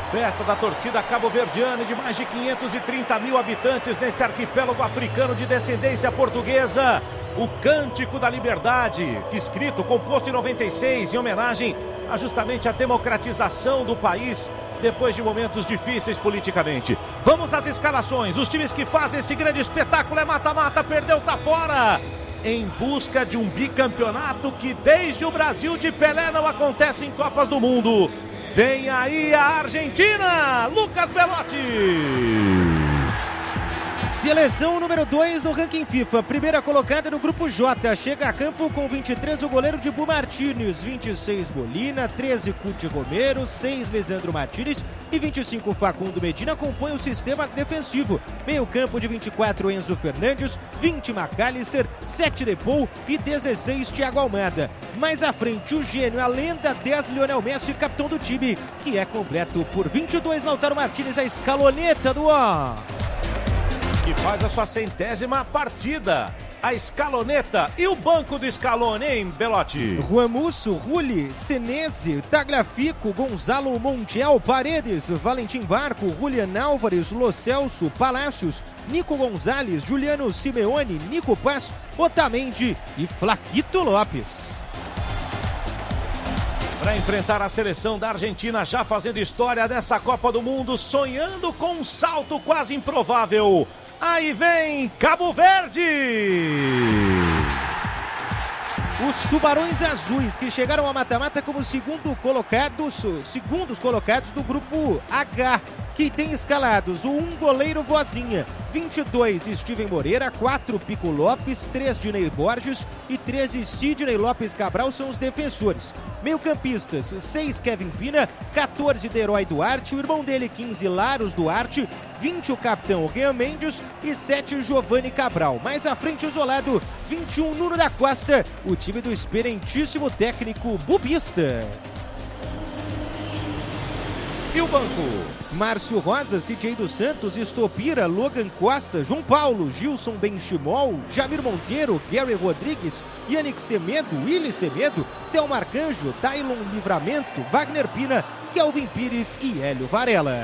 Festa da torcida cabo-verdiana de mais de 530 mil habitantes nesse arquipélago africano de descendência portuguesa. O Cântico da Liberdade, escrito, composto em 96, em homenagem a justamente a democratização do país depois de momentos difíceis politicamente. Vamos às escalações. Os times que fazem esse grande espetáculo é mata-mata, perdeu, tá fora. Em busca de um bicampeonato que desde o Brasil de Pelé não acontece em Copas do Mundo. Vem aí a Argentina, Lucas Belotti. Seleção número 2 no ranking FIFA, primeira colocada no grupo J, chega a campo com 23 o goleiro Dibu Martínez, 26 Molina, 13 Cuti Romero, 6 Lisandro Martínez e 25 Facundo Medina compõe o sistema defensivo. Meio campo de 24 Enzo Fernandes, 20 McAllister, 7 Depou e 16 Thiago Almada. Mais à frente o gênio, a lenda 10 Lionel Messi, capitão do time, que é completo por 22 Lautaro Martínez, a escaloneta do O. Que faz a sua 100ª partida. A escaloneta e o banco do Scaloni, hein, Belotti? Juan Musso, Rulli, Senesi, Tagliafico, Gonzalo Montiel, Paredes, Valentim Barco, Julian Álvares, Lo Celso, Palácios, Nico Gonzalez, Juliano Simeone, Nico Paz, Otamendi e Flaquito Lopes. Para enfrentar a seleção da Argentina, já fazendo história dessa Copa do Mundo, sonhando com um salto quase improvável. Aí vem Cabo Verde! Os Tubarões Azuis, que chegaram ao mata-mata como segundos colocados do grupo H, que tem escalados o 1 goleiro Vozinha, 22 Steven Moreira, 4 Pico Lopes, 3 Dinei Borges e 13 Sidney Lopes Cabral são os defensores. Meio-campistas, 6 Kevin Pina, 14 Deroy Duarte, o irmão dele 15 Laros Duarte, 20 o capitão Rian Mendes e 7 Giovanni Cabral. Mais à frente isolado, 21 Nuno da Costa, o time do experientíssimo técnico Bubista. E o banco? Márcio Rosa, CJ dos Santos, Estopira, Logan Costa, João Paulo, Gilson Benchimol, Jamir Monteiro, Gary Rodrigues, Yannick Semedo, Willy Semedo, Thelma Arcanjo, Tailon Livramento, Wagner Pina, Kelvin Pires e Hélio Varela.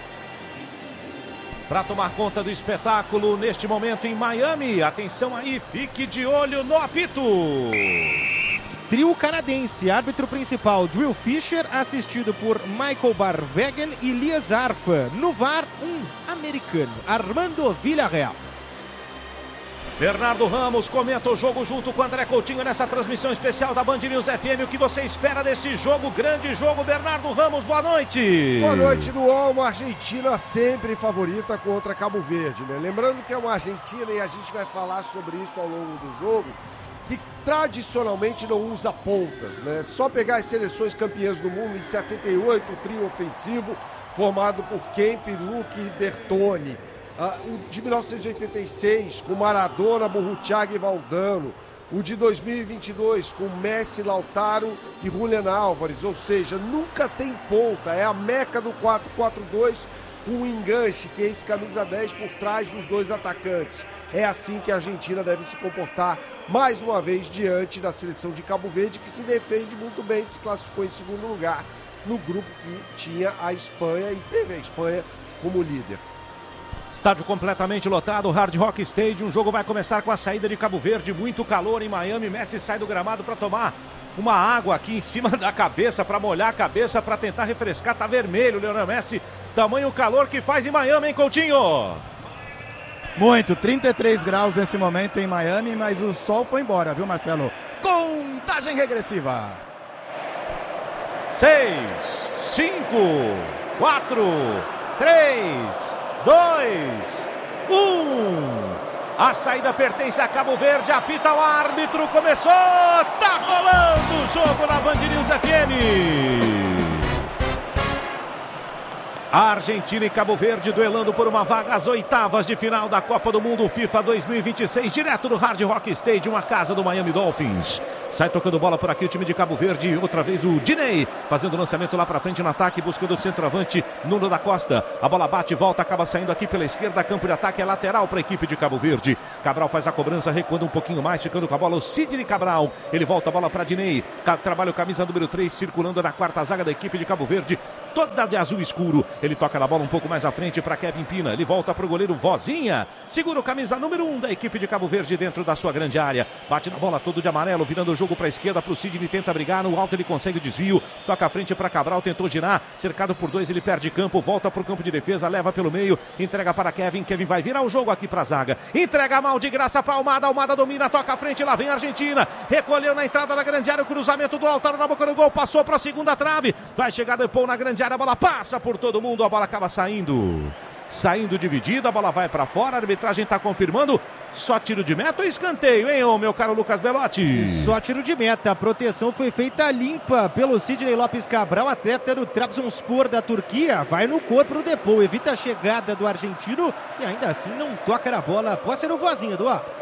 Para tomar conta do espetáculo neste momento em Miami, atenção aí, fique de olho no apito. Trio canadense, árbitro principal Drill Fisher, assistido por Michael Barvegen e Lias Arfa. No VAR, um americano, Armando Villarreal. Bernardo Ramos comenta o jogo junto com André Coutinho nessa transmissão especial da Band News FM. O que você espera desse jogo, grande jogo? Bernardo Ramos, boa noite. Boa noite, Dual. Uma Argentina sempre favorita contra Cabo Verde, né? Lembrando que é uma Argentina, e a gente vai falar sobre isso ao longo do jogo, que tradicionalmente não usa pontas, né? Só pegar as seleções campeãs do mundo em 78, o trio ofensivo formado por Kemp, Luque e Bertoni. O de 1986 com Maradona, Burruchaga e Valdano. O de 2022 com Messi, Lautaro e Julian Álvares. Ou seja, nunca tem ponta. É a meca do 4-4-2 com um enganche, que é esse camisa 10 por trás dos dois atacantes. É assim que a Argentina deve se comportar mais uma vez diante da seleção de Cabo Verde, que se defende muito bem, se classificou em segundo lugar no grupo que tinha a Espanha e teve a Espanha como líder. Estádio completamente lotado, Hard Rock Stadium. O jogo vai começar com a saída de Cabo Verde. Muito calor em Miami. Messi sai do gramado para tomar uma água aqui em cima da cabeça, para molhar a cabeça, para tentar refrescar. Tá vermelho, Lionel Messi. Tamanho calor que faz em Miami, hein, Coutinho? Muito, 33 graus nesse momento em Miami, mas o sol foi embora, viu, Marcelo? Contagem regressiva. 6, 5, 4, 3... 2, 1. A saída pertence a Cabo Verde, apita o árbitro, começou, tá rolando o jogo na Band News FM. A Argentina e Cabo Verde duelando por uma vaga às oitavas de final da Copa do Mundo FIFA 2026, direto do Hard Rock Stadium, a casa do Miami Dolphins. Sai tocando bola por aqui o time de Cabo Verde, outra vez o Dinei, fazendo o lançamento lá para frente no ataque, buscando o centroavante Nuno da Costa. A bola bate e volta, acaba saindo aqui pela esquerda, campo de ataque é lateral para a equipe de Cabo Verde. Cabral faz a cobrança, recuando um pouquinho mais, ficando com a bola o Sidney Cabral. Ele volta a bola para Dinei, trabalha o camisa número 3, circulando na quarta zaga da equipe de Cabo Verde. toda de azul escuro. Ele toca na bola um pouco mais à frente para Kevin Pina. Ele volta para o goleiro Vozinha. Segura o camisa número 1 da equipe de Cabo Verde dentro da sua grande área. Bate na bola todo de amarelo, virando o jogo para a esquerda para o Sidney. Tenta brigar no alto, ele consegue o desvio. Toca à frente para Cabral, tentou girar. Cercado por 2, ele perde campo. Volta para o campo de defesa, leva pelo meio. Entrega para Kevin. Kevin vai virar o jogo aqui para a zaga. Entrega mal de graça para Almada. Almada domina, toca à frente. Lá vem a Argentina. Recolheu na entrada da grande área. O cruzamento do Lautaro na boca do gol. Passou para a segunda trave. Vai chegar Depou na grande área. A bola passa por todo mundo. A bola acaba saindo dividida, a bola vai para fora, a arbitragem está confirmando, só tiro de meta ou escanteio, hein, meu caro Lucas Belotti? Só tiro de meta, a proteção foi feita limpa pelo Sidney Lopes Cabral, atleta do Trabzonspor da Turquia, vai no corpo do Depou, evita a chegada do argentino e ainda assim não toca na bola, pode ser o Vozinha, Eduardo.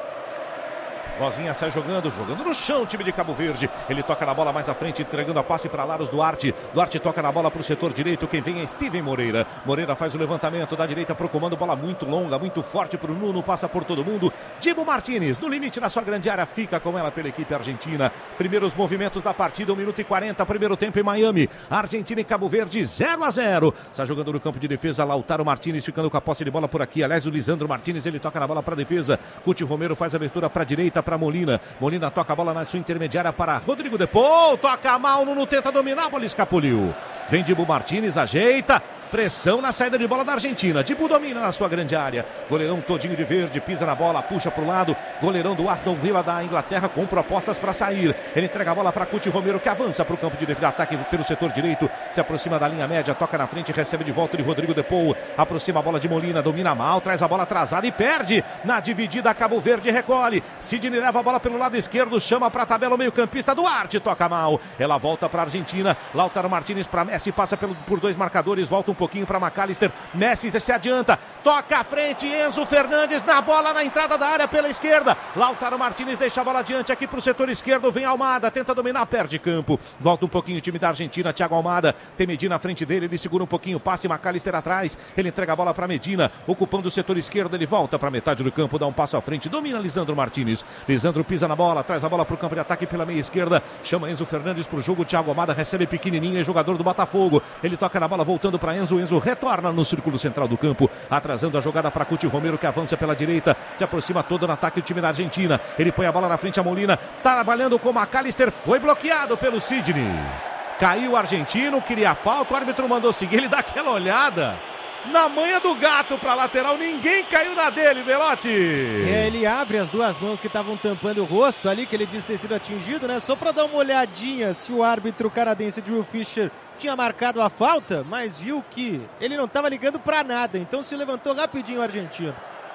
Vozinha sai jogando no chão o time de Cabo Verde. Ele toca na bola mais à frente, entregando a passe para Laros Duarte. Duarte toca na bola para o setor direito. Quem vem é Steven Moreira. Moreira faz o levantamento da direita para o comando. Bola muito longa, muito forte para o Nuno. Passa por todo mundo. Dibu Martínez, no limite na sua grande área, fica com ela pela equipe argentina. Primeiros movimentos da partida, 1 minuto e 40. Primeiro tempo em Miami. Argentina e Cabo Verde, 0-0. Está jogando no campo de defesa. Lautaro Martínez ficando com a posse de bola por aqui. Aliás, o Lisandro Martínez, ele toca na bola para a defesa. Cuti Romero faz a abertura para a direita, para Molina. Molina toca a bola na sua intermediária para Rodrigo Depou. Toca mal, Nuno tenta dominar, a bola escapuliu. Vem Dibu Martínez, ajeita. Pressão na saída de bola da Argentina. Dibu domina na sua grande área. Goleirão todinho de verde, pisa na bola, puxa para o lado. Goleirão do Aston Villa da Inglaterra com propostas para sair. Ele entrega a bola para Cuti Romero, que avança para o campo de defesa, ataque pelo setor direito. Se aproxima da linha média, toca na frente, recebe de volta de Rodrigo Depou. Aproxima a bola de Molina, domina mal, traz a bola atrasada e perde. Na dividida, Cabo Verde recolhe. Sidney leva a bola pelo lado esquerdo, chama para a tabela o meio-campista Duarte, toca mal. Ela volta para a Argentina. Lautaro Martínez para Messi, passa por 2 marcadores, volta um pouquinho para McAllister, Messi se adianta, toca à frente, Enzo Fernandes na bola na entrada da área pela esquerda, Lautaro Martínez deixa a bola adiante aqui para o setor esquerdo, vem Almada, tenta dominar, perde campo, volta um pouquinho o time da Argentina, Thiago Almada, tem Medina à frente dele, ele segura um pouquinho, passe McAllister atrás, ele entrega a bola para Medina, ocupando o setor esquerdo, ele volta para a metade do campo, dá um passo à frente, domina Lisandro Martínez, Lisandro pisa na bola, traz a bola para o campo de ataque pela meia esquerda, chama Enzo Fernandes para o jogo, Thiago Almada recebe pequenininho, é jogador do Botafogo, ele toca na bola voltando para Enzo retorna no círculo central do campo, atrasando a jogada para Cuti Romero, que avança pela direita, se aproxima todo no ataque o time da Argentina, ele põe a bola na frente a Molina, trabalhando com McAllister, foi bloqueado pelo Sidney, caiu o argentino, queria falta, o árbitro mandou seguir, ele dá aquela olhada na manha do gato para lateral, ninguém caiu na dele, Belotti. Ele abre as 2 mãos que estavam tampando o rosto ali, que ele disse ter sido atingido, né? Só para dar uma olhadinha se o árbitro canadense Drew Fisher tinha marcado a falta, mas viu que ele não estava ligando para nada, então se levantou rapidinho o argentino.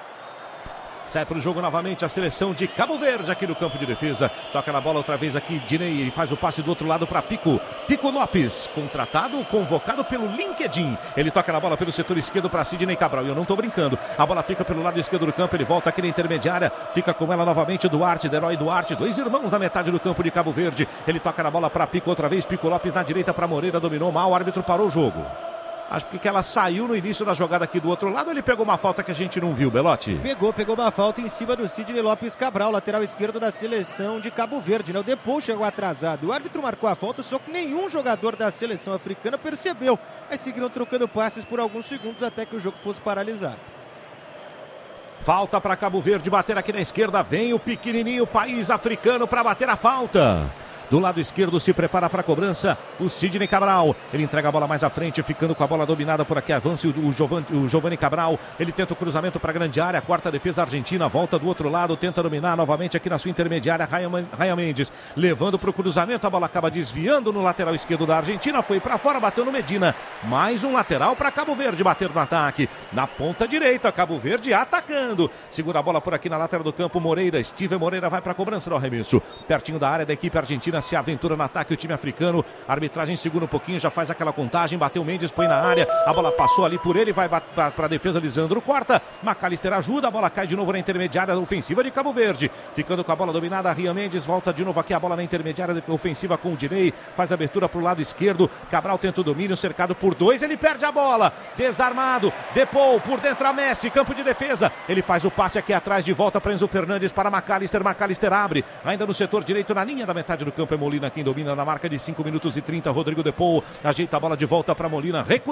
Sai para o jogo novamente a seleção de Cabo Verde aqui no campo de defesa. Toca na bola outra vez aqui, Dinei, e faz o passe do outro lado para Pico. Pico Lopes, contratado, convocado pelo LinkedIn. Ele toca na bola pelo setor esquerdo para Sidney Cabral. E eu não estou brincando. A bola fica pelo lado esquerdo do campo, ele volta aqui na intermediária. Fica com ela novamente Duarte, Derói Duarte. 2 irmãos na metade do campo de Cabo Verde. Ele toca na bola para Pico outra vez. Pico Lopes na direita para Moreira, dominou mal. O árbitro parou o jogo. Acho que ela saiu no início da jogada aqui do outro lado, ele pegou uma falta que a gente não viu, Belotti? Pegou uma falta em cima do Sidney Lopes Cabral, lateral esquerdo da seleção de Cabo Verde, né? O Depou chegou atrasado, o árbitro marcou a falta, só que nenhum jogador da seleção africana percebeu. Aí seguiram trocando passes por alguns segundos até que o jogo fosse paralisado. Falta para Cabo Verde bater aqui na esquerda, vem o pequenininho país africano para bater a falta. Do lado esquerdo se prepara para a cobrança o Sidney Cabral, ele entrega a bola mais à frente, ficando com a bola dominada por aqui, avança o Giovanni Cabral, ele tenta o cruzamento para a grande área, quarta defesa argentina, volta do outro lado, tenta dominar novamente aqui na sua intermediária, Ryan Mendes, levando para o cruzamento, a bola acaba desviando no lateral esquerdo da Argentina, foi para fora, bateu no Medina, mais um lateral para Cabo Verde bater no ataque, na ponta direita, Cabo Verde atacando, segura a bola por aqui na lateral do campo, Moreira, Steven Moreira vai para a cobrança do arremesso, pertinho da área da equipe argentina, se aventura no ataque o time africano, a arbitragem segura um pouquinho, já faz aquela contagem, bateu Mendes, põe na área, a bola passou ali por ele, vai para a defesa, Lisandro corta, McAllister ajuda, a bola cai de novo na intermediária ofensiva de Cabo Verde, ficando com a bola dominada, Ryan Mendes volta de novo aqui a bola na intermediária ofensiva com o Dinei, faz a abertura para o lado esquerdo, Cabral tenta o domínio, cercado por 2, ele perde a bola, desarmado, Depou por dentro a Messi, campo de defesa, ele faz o passe aqui atrás de volta para Enzo Fernandes, para McAllister abre, ainda no setor direito, na linha da metade do campo campo é Molina quem domina na marca de 5 minutos e 30. Rodrigo Depou ajeita a bola de volta para Molina.